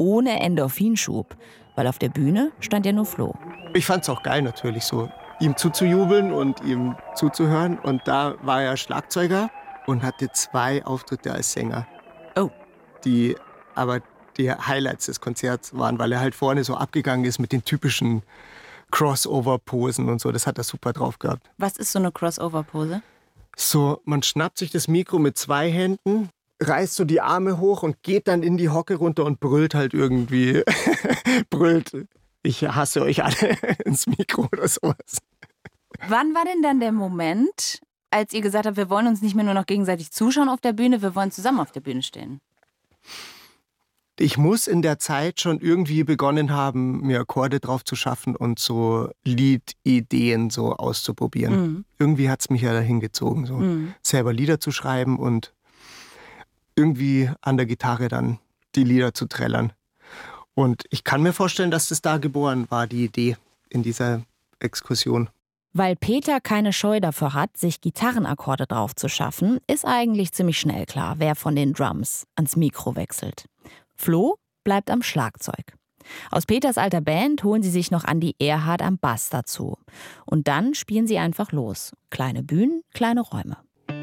ohne Endorphinschub, weil auf der Bühne stand ja nur Flo. Ich fand's auch geil natürlich so, ihm zuzujubeln und ihm zuzuhören. Und da war er Schlagzeuger und hatte 2 Auftritte als Sänger. Oh. Die aber die Highlights des Konzerts waren, weil er halt vorne so abgegangen ist mit den typischen Crossover-Posen und so. Das hat er super drauf gehabt. Was ist so eine Crossover-Pose? So, man schnappt sich das Mikro mit 2 Händen, reißt so die Arme hoch und geht dann in die Hocke runter und brüllt halt irgendwie. Brüllt, ich hasse euch alle ins Mikro oder sowas. Wann war denn dann der Moment, als ihr gesagt habt, wir wollen uns nicht mehr nur noch gegenseitig zuschauen auf der Bühne, wir wollen zusammen auf der Bühne stehen? Ich muss in der Zeit schon irgendwie begonnen haben, mir Akkorde drauf zu schaffen und so Liedideen so auszuprobieren. Mhm. Irgendwie hat es mich ja dahin gezogen, so selber Lieder zu schreiben und irgendwie an der Gitarre dann die Lieder zu trällern. Und ich kann mir vorstellen, dass das da geboren war, die Idee in dieser Exkursion. Weil Peter keine Scheu davor hat, sich Gitarrenakkorde drauf zu schaffen, ist eigentlich ziemlich schnell klar, wer von den Drums ans Mikro wechselt. Flo bleibt am Schlagzeug. Aus Peters alter Band holen sie sich noch Andi Erhardt am Bass dazu. Und dann spielen sie einfach los. Kleine Bühnen, kleine Räume.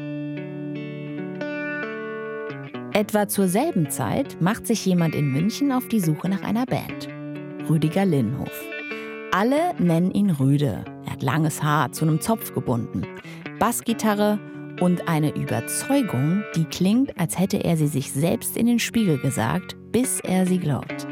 Etwa zur selben Zeit macht sich jemand in München auf die Suche nach einer Band. Rüdiger Linhof. Alle nennen ihn Rüde. Er hat langes Haar, zu einem Zopf gebunden, Bassgitarre und eine Überzeugung, die klingt, als hätte er sie sich selbst in den Spiegel gesagt, bis er sie glaubt.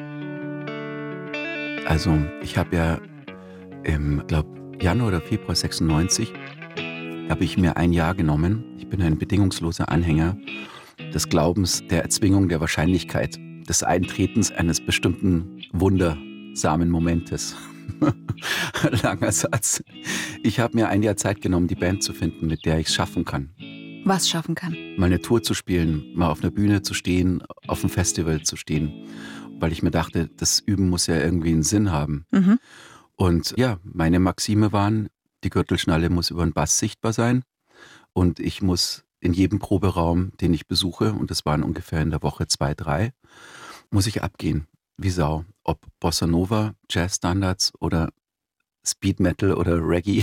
Also ich habe ja im, Januar oder Februar 96 habe ich mir ein Jahr genommen. Ich bin ein bedingungsloser Anhänger des Glaubens, der Erzwingung der Wahrscheinlichkeit, des Eintretens eines bestimmten wundersamen Momentes. Langer Satz. Ich habe mir ein Jahr Zeit genommen, die Band zu finden, mit der ich es schaffen kann. Was schaffen kann? Mal eine Tour zu spielen, mal auf einer Bühne zu stehen, auf einem Festival zu stehen. Weil ich mir dachte, das Üben muss ja irgendwie einen Sinn haben. Mhm. Und ja, meine Maxime waren, die Gürtelschnalle muss über den Bass sichtbar sein. Und ich muss in jedem Proberaum, den ich besuche, und das waren ungefähr in der Woche 2, 3, muss ich abgehen. Wie Sau. Ob Bossa Nova, Jazzstandards oder Speed Metal oder Reggae.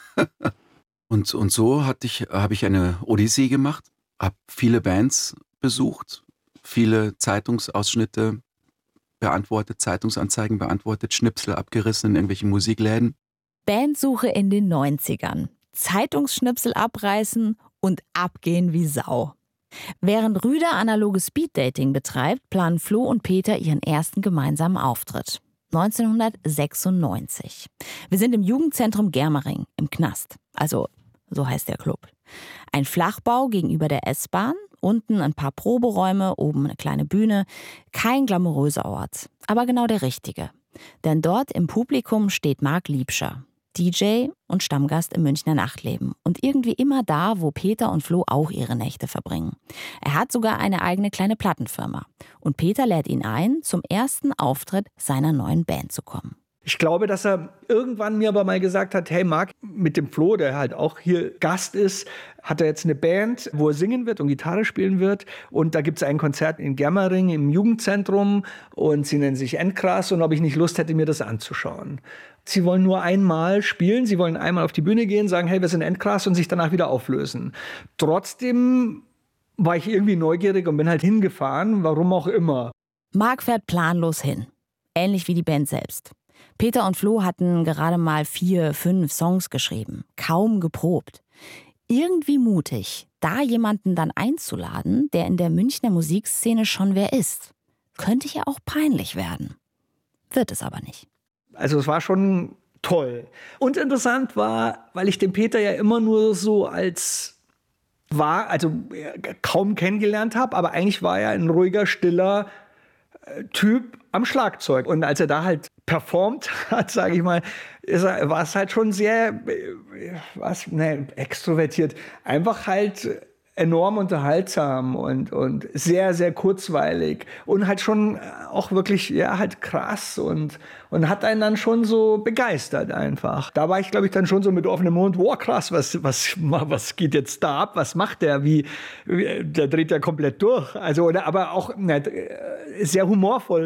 und so habe ich eine Odyssee gemacht, habe viele Bands besucht, viele Zeitungsausschnitte beantwortet, Zeitungsanzeigen beantwortet, Schnipsel abgerissen in irgendwelchen Musikläden. Bandsuche in den 90ern. Zeitungsschnipsel abreißen und abgehen wie Sau. Während Rüder analoges Speeddating betreibt, planen Flo und Peter ihren ersten gemeinsamen Auftritt. 1996. Wir sind im Jugendzentrum Germering, im Knast. Also, so heißt der Club. Ein Flachbau gegenüber der S-Bahn, unten ein paar Proberäume, oben eine kleine Bühne. Kein glamouröser Ort, aber genau der richtige. Denn dort im Publikum steht Marc Liebscher, DJ und Stammgast im Münchner Nachtleben und irgendwie immer da, wo Peter und Flo auch ihre Nächte verbringen. Er hat sogar eine eigene kleine Plattenfirma und Peter lädt ihn ein, zum ersten Auftritt seiner neuen Band zu kommen. Ich glaube, dass er irgendwann mir aber mal gesagt hat, hey Marc, mit dem Flo, der halt auch hier Gast ist, hat er jetzt eine Band, wo er singen wird und Gitarre spielen wird. Und da gibt es ein Konzert in Germering im Jugendzentrum und sie nennen sich Endgras und ob ich nicht Lust hätte, mir das anzuschauen. Sie wollen nur einmal spielen, sie wollen einmal auf die Bühne gehen, sagen, hey, wir sind Endgras und sich danach wieder auflösen. Trotzdem war ich irgendwie neugierig und bin halt hingefahren, warum auch immer. Marc fährt planlos hin, ähnlich wie die Band selbst. Peter und Flo hatten gerade mal 4, 5 Songs geschrieben, kaum geprobt. Irgendwie mutig, da jemanden dann einzuladen, der in der Münchner Musikszene schon wer ist. Könnte ja auch peinlich werden. Wird es aber nicht. Also es war schon toll. Und interessant war, weil ich den Peter ja immer nur so kaum kennengelernt habe, aber eigentlich war er ein ruhiger, stiller Typ am Schlagzeug. Und als er da halt performt hat, sage ich mal, war es halt schon sehr extrovertiert. Einfach halt enorm unterhaltsam und sehr, sehr kurzweilig. Und halt schon auch wirklich, ja, halt krass und hat einen dann schon so begeistert einfach. Da war ich, glaube ich, dann schon so mit offenem Mund, wow, krass, was geht jetzt da ab? Was macht der? Der dreht ja komplett durch. Also, aber auch sehr humorvoll.